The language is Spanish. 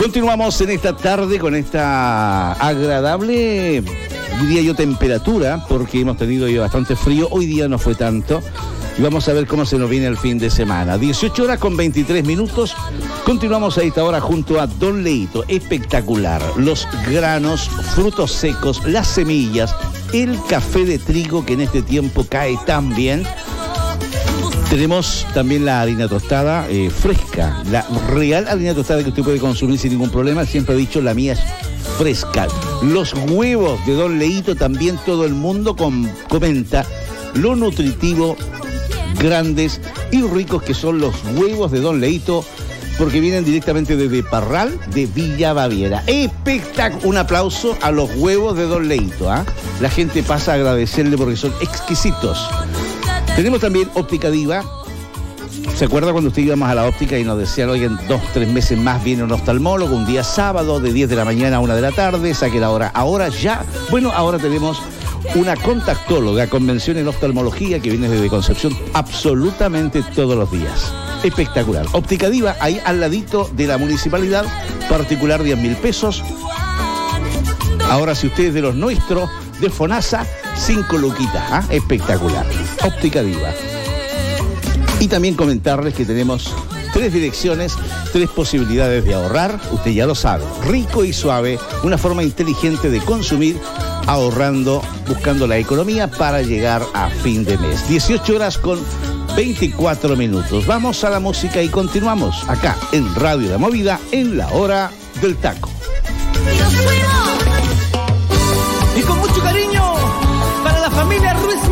Continuamos en esta tarde con esta agradable, diría yo, temperatura, porque hemos tenido ya bastante frío. Hoy día no fue tanto. Y vamos a ver cómo se nos viene el fin de semana. 18 horas con 23 minutos. Continuamos a esta hora junto a Don Leito. Espectacular. Los granos, frutos secos, las semillas, el café de trigo que en este tiempo cae tan bien. Tenemos también la harina tostada fresca, la real harina tostada que usted puede consumir sin ningún problema. Siempre he dicho, la mía es fresca. Los huevos de Don Leito, también todo el mundo comenta lo nutritivo, grandes y ricos que son los huevos de Don Leito, porque vienen directamente desde Parral de Villa Baviera. Espectacular. Un aplauso a los huevos de Don Leito, ¿eh? La gente pasa a agradecerle porque son exquisitos. Tenemos también Óptica Diva. ¿Se acuerda cuando usted íbamos a la óptica y nos decían, oye, en 2-3 meses más viene un oftalmólogo, un día sábado de 10 de la mañana a 1 de la tarde, saque la hora? Ahora ya, bueno, ahora tenemos una contactóloga con mención en oftalmología que viene desde Concepción absolutamente todos los días. Espectacular. Óptica Diva, ahí al ladito de la municipalidad, particular 10.000 pesos. Ahora, si usted es de los nuestros, de FONASA, 5 luquitas, ¿eh? Espectacular. Óptica Diva. Y también comentarles que tenemos 3 direcciones, 3 posibilidades de ahorrar. Usted ya lo sabe. Rico y suave, una forma inteligente de consumir, ahorrando, buscando la economía para llegar a fin de mes. 18 horas con 24 minutos. Vamos a la música y continuamos acá en Radio La Movida en la hora del taco. Y con mucho cariño para la familia Ruiz